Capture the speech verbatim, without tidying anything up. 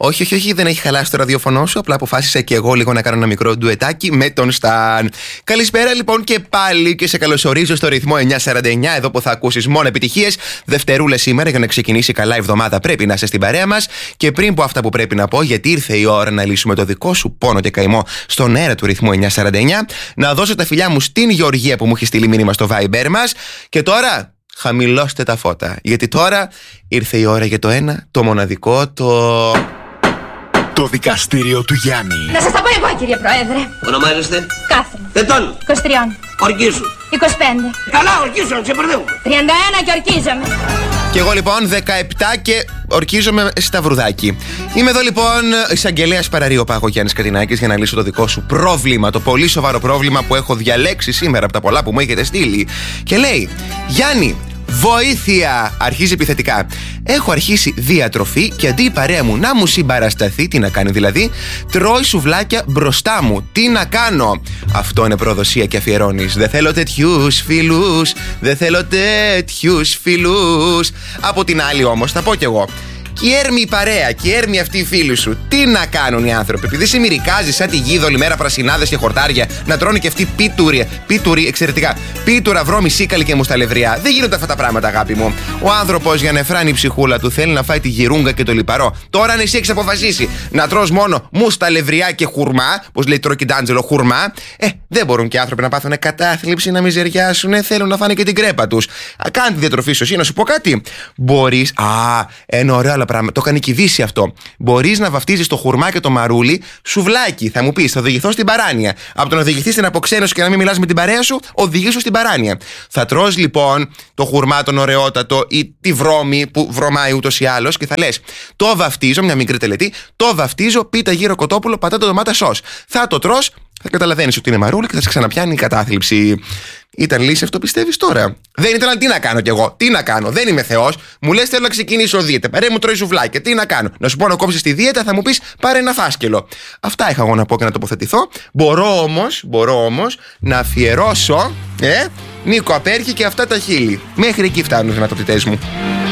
Όχι, όχι, όχι, δεν έχει χαλάσει το ραδιοφωνό σου. Απλά αποφάσισα και εγώ λίγο να κάνω ένα μικρό ντουετάκι με τον Σταν. Καλησπέρα λοιπόν και πάλι και σε καλωσορίζω στο ρυθμό εννιακόσια σαράντα εννιά, εδώ που θα ακούσεις μόνο επιτυχίες. Δευτερούλες σήμερα για να ξεκινήσει καλά η εβδομάδα. Πρέπει να είσαι στην παρέα μας. Και πριν πω αυτά που πρέπει να πω, γιατί ήρθε η ώρα να λύσουμε το δικό σου πόνο και καημό στον αέρα του ρυθμού εννιακόσια σαράντα εννιά, να δώσω τα φιλιά μου στην Γεωργία που μου έχει στείλει μήνυμα στο Viber μας. Και τώρα χαμηλώστε τα φώτα. Γιατί τώρα ήρθε η ώρα για το ένα, το μοναδικό, το. Το δικαστήριο του Γιάννη. Να σας τα πω εγώ, κύριε Πρόεδρε. Ονομάζεστε? Κάθριν. Ετών. είκοσι τρία. Ορκίσου. είκοσι πέντε. Καλά, ορκίσου, να ξεπερδεύουμε. τριάντα ένα και ορκίζομαι. Και εγώ λοιπόν δεκαεπτά και ορκίζομαι σταυρουδάκι. Είμαι εδώ λοιπόν εισαγγελέας Παραρίου Πάγο Γιάννης Κατινάκης για να λύσω το δικό σου πρόβλημα. Το πολύ σοβαρό πρόβλημα που έχω διαλέξει σήμερα από τα πολλά που μου έχετε στείλει. Και λέει: Γιάννη, βοήθεια! Αρχίζει επιθετικά. Έχω αρχίσει διατροφή και αντί η παρέα μου να μου συμπαρασταθεί, τι να κάνει δηλαδή, τρώει σουβλάκια μπροστά μου. Τι να κάνω? Αυτό είναι προδοσία και αφιερώνεις. Δεν θέλω τέτοιους φίλους. Δεν θέλω τέτοιους φίλους. Από την άλλη όμως θα πω κι εγώ. Και έρμη η παρέα, και έρμη αυτοί οι φίλοι σου. Τι να κάνουν οι άνθρωποι? Επειδή σε μυρικάζει σαν τη γίδα όλη μέρα πρασινάδες και χορτάρια, να τρώνε και αυτοί πίτουροι, πίτουροι, εξαιρετικά. Πίτουρα, βρώμη, σίκαλη και μουσταλευριά. Δεν γίνονται αυτά τα πράγματα, αγάπη μου. Ο άνθρωπος για να εφράνει η ψυχούλα του θέλει να φάει τη γυρούγκα και το λιπαρό. Τώρα αν εσύ έχεις αποφασίσει να τρως μόνο μουσταλευριά και χουρμά, πως λέει Τροκιντάντζελο, χουρμά, ε, δεν μπορούν και οι άνθρωποι να πάθουν κατάθλιψη, να μιζεριάσουν, θέλουν να φάνε και την κρέπα τους. Κάνει τη διατροφή σου, εσύ να σου πω κάτι. Μπορείς. Α, ένα ωραίο. Πράγμα. Το κάνει κυβίσει αυτό. Μπορείς να βαφτίζεις το χουρμά και το μαρούλι σουβλάκι. Θα μου πεις, θα οδηγηθώ στην παράνοια. Από το να οδηγηθείς στην αποξένωση και να μην μιλάς με την παρέα σου, οδηγήσου στην παράνοια. Θα τρως λοιπόν το χουρμά τον ωραιότατο ή τη βρώμη που βρωμάει ούτως ή άλλως και θα λες: το βαφτίζω, μια μικρή τελετή, το βαφτίζω πίτα γύρο κοτόπουλο, πατάτα ντομάτα σως. Θα το τρως, θα καταλαβαίνεις ότι είναι μαρούλι και θα σε ξαναπιάνει η κατάθλιψη. Ήταν λύση αυτό, πιστεύεις τώρα? Δεν ήταν, αλλά τι να κάνω κι εγώ? Τι να κάνω? Δεν είμαι Θεός. Μου λες θέλω να ξεκινήσω δίαιτα. Παρέ μου τρώει σουβλάκια. Τι να κάνω? Να σου πω να κόψεις τη δίαιτα, θα μου πεις πάρε ένα φάσκελο. Αυτά είχα εγώ να πω και να τοποθετηθώ. Μπορώ όμως, μπορώ όμως να αφιερώσω, ε, Νίκο Απέρχη και αυτά τα χείλη. Μέχρι εκεί φτάνουν οι δυνατότητές μου.